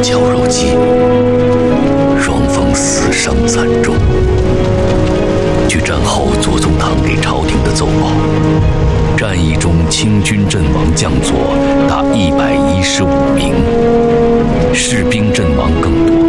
绞肉机，双方死伤惨重。据战后左宗棠给朝廷的奏报，战役中清军阵亡将佐